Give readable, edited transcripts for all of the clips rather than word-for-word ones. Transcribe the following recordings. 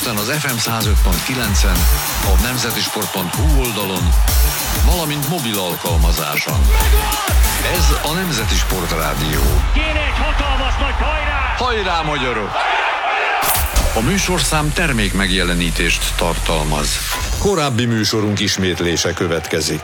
Budapesten az FM 105.9-en, a nemzetisport.hu oldalon, valamint mobil alkalmazáson. Ez a Nemzeti Sport Rádió. Kéne egy hatalmas nagy hajrá! Hajrá, magyarok! A műsorszám termék megjelenítést tartalmaz. Korábbi műsorunk ismétlése következik.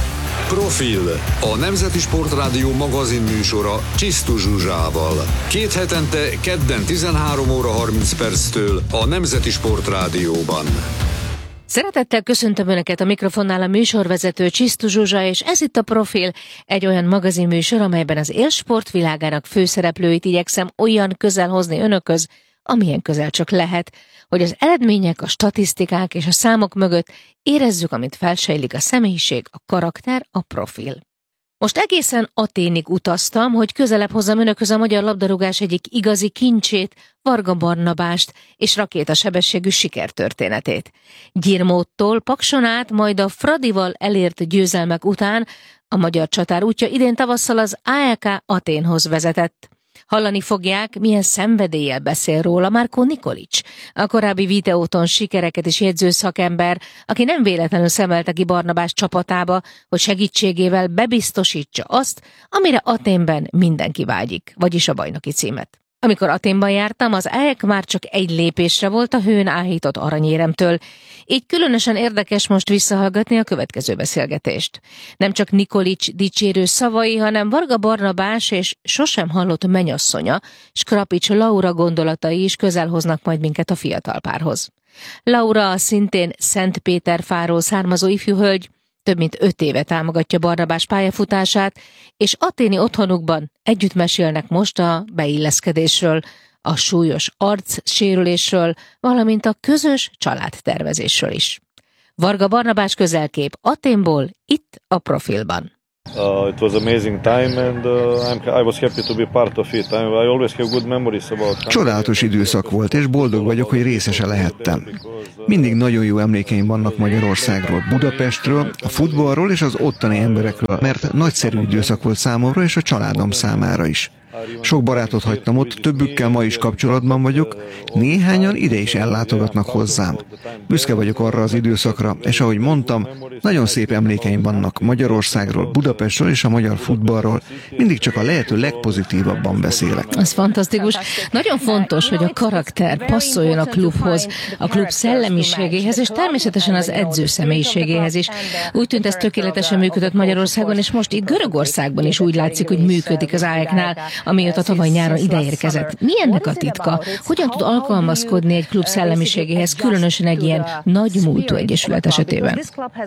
Profil, a Nemzeti Sport Rádió magazin műsora Csisztus Zsuzsával. 2 hetente, kedden 13 óra 30 perctől a Nemzeti Sport Rádióban. Szeretettel köszöntöm Önöket a mikrofonnál, a műsorvezető Csisztus Zsuzsa, és ez itt a Profil, egy olyan magazinműsor, amelyben az élsport világának főszereplőit igyekszem olyan közel hozni Önökhöz, amilyen közel csak lehet, hogy az eredmények, a statisztikák és a számok mögött érezzük, amit felsejlik a személyiség, a karakter, a profil. Most egészen Athénig utaztam, hogy közelebb hozzam Önökhöz a magyar labdarúgás egyik igazi kincsét, Varga Barnabást és rakétasebességű sikertörténetét. Gyirmóttól Pakson át, majd a Fradival elért győzelmek után a magyar csatár útja idén tavasszal az AEK Athénhoz vezetett. Hallani fogják, milyen szenvedéllyel beszél róla Marko Nikolić, a korábbi videóton sikereket is jegyző szakember, aki nem véletlenül szemelte ki Barnabás csapatába, hogy segítségével bebiztosítsa azt, amire Athénben mindenki vágyik, vagyis a bajnoki címet. Amikor Athénban jártam, az AEK már csak egy lépésre volt a hőn áhított aranyéremtől, így különösen érdekes most visszahallgatni a következő beszélgetést. Nem csak Nikolić dicsérő szavai, hanem Varga Barnabás és sosem hallott mennyasszonya, Skrapics Laura gondolatai is közel hoznak majd minket a fiatal párhoz. Laura a szintén Szentpéterfáról származó ifjú hölgy, több mint 5 éve támogatja Barnabás pályafutását, és athéni otthonukban együtt mesélnek most a beilleszkedésről, a súlyos arcsérülésről, valamint a közös családtervezésről is. Varga Barnabás közelkép Athénból, itt a Profilban. It was amazing time and I was happy to be part of it. I always have good memories about it. Csodálatos időszak volt, és boldog vagyok, hogy részese lehettem. Mindig nagyon jó emlékeim vannak Magyarországról, Budapestről, a futballról és az ottani emberekről, mert nagyszerű időszak volt számomra és a családom számára is. Sok barátot hagytam ott, többükkel ma is kapcsolatban vagyok, néhányan ide is ellátogatnak hozzám. Büszke vagyok arra az időszakra, és ahogy mondtam, nagyon szép emlékeim vannak Magyarországról, Budapestről és a magyar futballról. Mindig csak a lehető legpozitívabban beszélek. Ez fantasztikus. Nagyon fontos, hogy a karakter passzoljon a klubhoz, a klub szellemiségéhez, és természetesen az edző személyiségéhez is. Úgy tűnt, ez tökéletesen működött Magyarországon, és most itt Görögországban is úgy látszik, hogy működik az AEK-nál, amióta tavaly nyáron ideérkezett. Mi ennek a titka? Hogyan tud alkalmazkodni egy klub szellemiségéhez, különösen egy ilyen nagy múltú egyesület esetében?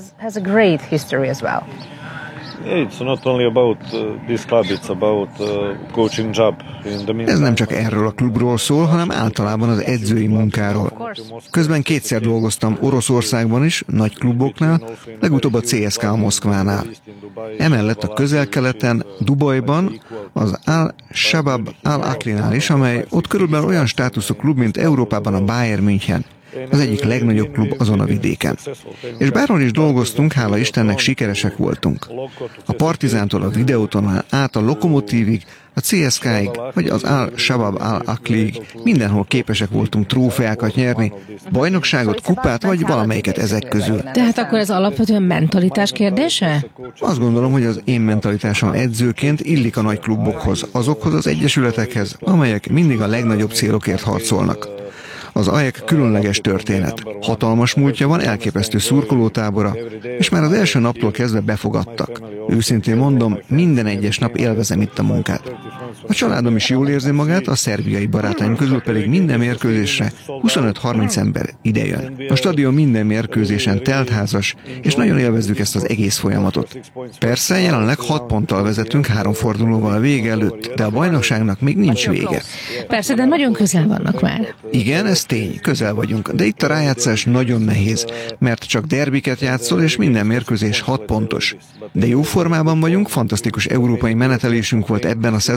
It's not only about this club, it's about coaching job. Ez nem csak erről a klubról szól, hanem általában az edzői munkáról. Közben 2-szer dolgoztam Oroszországban is, nagy kluboknál, legutóbb a CSKA Moszkvánál. Emellett a Közel-Keleten, Dubajban, az Al-Shabab Al-Aklinál is, amely ott körülbelül olyan státuszú klub, mint Európában a Bayern München. Az egyik legnagyobb klub azon a vidéken. És bárhol is dolgoztunk, hála Istennek sikeresek voltunk. A Partizántól a Videóton át a Lokomotívig, a CSKA-ig, vagy az Al-Shabab Al-Aklig, mindenhol képesek voltunk trófeákat nyerni, bajnokságot, kupát, vagy valamelyiket ezek közül. Tehát akkor ez alapvetően mentalitás kérdése? Azt gondolom, hogy az én mentalitásom edzőként illik a nagy klubokhoz, azokhoz az egyesületekhez, amelyek mindig a legnagyobb célokért harcolnak. Az AEK különleges történet. Hatalmas múltja van, elképesztő szurkolótábora, és már az első naptól kezdve befogadtak. Őszintén mondom, minden egyes nap élvezem itt a munkát. A családom is jól érzi magát, a szerbiai barátaim közül pedig minden mérkőzésre 25-30 ember idejön. A stadion minden mérkőzésen teltházas, és nagyon élvezzük ezt az egész folyamatot. Persze, jelenleg 6 ponttal vezetünk 3 fordulóval a vége előtt, de a bajnokságnak még nincs vége. Persze, de nagyon közel vannak már. Igen, ez tény, közel vagyunk, de itt a rájátszás nagyon nehéz, mert csak derbiket játszol, és minden mérkőzés 6 pontos. De jó formában vagyunk, fantasztikus európai menetelésünk volt ebben a szezonban,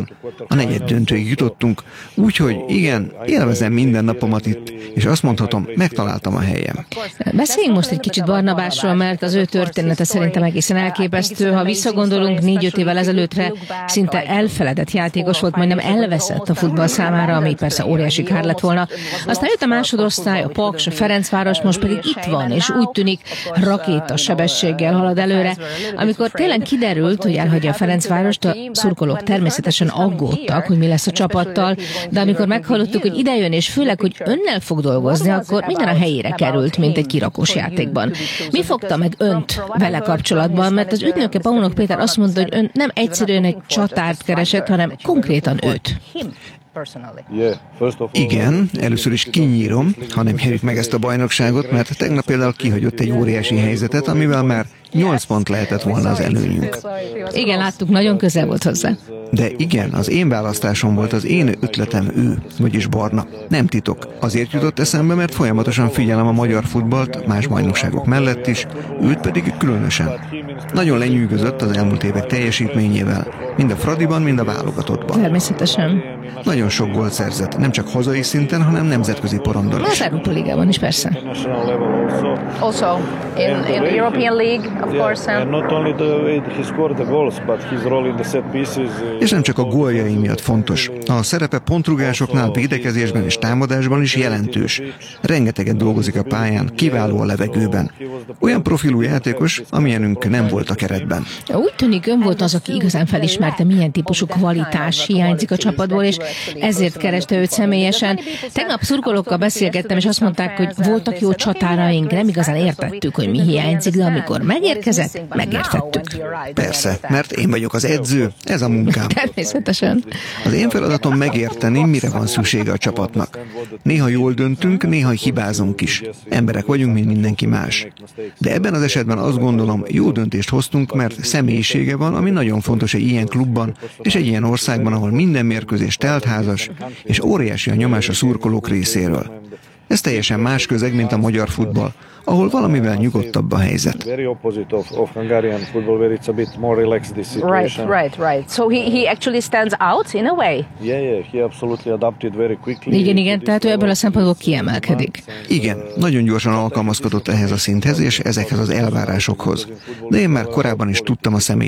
A negyeddöntőig jutottunk, úgyhogy igen, élvezem minden napomat itt, és azt mondhatom, megtaláltam a helyem. Beszéljünk most egy kicsit Barnabásról, mert az ő története szerintem egészen elképesztő. Ha visszagondolunk 4-5 évvel ezelőttre, szinte elfeledett játékos volt, majdnem elveszett a futball számára, ami persze óriási kár lett volna. Aztán jött a másodosztály, a Paks, a Ferencváros, most pedig itt van, és úgy tűnik, rakéta sebességgel halad előre. Amikor tényleg kiderült, hogy elhagyja a Ferencvárost, a szurkolók természetesen aggódtak, hogy mi lesz a csapattal, de amikor meghallottuk, hogy idejön, és főleg, hogy önnel fog dolgozni, akkor minden a helyére került, mint egy kirakós játékban. Mi fogta meg önt vele kapcsolatban? Mert az ügynöke Paunok Péter azt mondta, hogy ön nem egyszerűen egy csatárt keresett, hanem konkrétan őt. Igen, először is kinyírom, ha nem nyerjük meg ezt a bajnokságot, mert tegnap például kihagyott egy óriási helyzetet, amivel már 8 pont lehetett volna az előnyünk. Igen, láttuk, nagyon közel volt hozzá. De igen, az én választásom volt, az én ötletem ő, vagyis Barna. Nem titok. Azért jutott eszembe, mert folyamatosan figyelem a magyar futballt, más bajnokságok mellett is, őt pedig különösen. Nagyon lenyűgözött az elmúlt évek teljesítményével, mind a Fradiban, mind a válogatottban. Természetesen. Nagyon sok gólt szerzett, nem csak hazai szinten, hanem nemzetközi porondon is. Az Európa Ligában is persze. Also in the European League, of course. Not only he scored the goals, but his role in the set pieces. És nem csak a góljai miatt fontos. A szerepe pontrugásoknál, védekezésben és támadásban is jelentős. Rengeteget dolgozik a pályán, kiváló a levegőben. Olyan profilú játékos, amilyenünk nem volt a keretben. Úgy tűnik, ön volt az, aki igazán felismerte, milyen típusú kvalitás hiányzik a csapatból, és ezért kereste őt személyesen. Tegnap szurkolókkal beszélgettem, és azt mondták, hogy voltak jó csatáraink, nem igazán értettük, hogy mi hiányzik, de amikor megérkezett, megértettük. Persze, mert én vagyok az edző, ez a munkám. Természetesen. Az én feladatom megérteni, mire van szüksége a csapatnak. Néha jól döntünk, néha hibázunk is. Emberek vagyunk, mint mindenki más. De ebben az esetben azt gondolom, jó döntést hoztunk, mert személyisége van, ami nagyon fontos egy ilyen klubban, és egy ilyen országban, ahol minden mérkőzés teltházas, és óriási a nyomás a szurkolók részéről. Ez teljesen más közeg, mint a magyar futball, ahol valamivel nyugodtabb a helyzet. Right. So he actually stands out in a way. Igen, tehát ő ebből a szempontból kiemelkedik. Igen, nagyon gyorsan alkalmazkodott ehhez a szinthez és ezekhez az elvárásokhoz. De én már korábban is tudtam a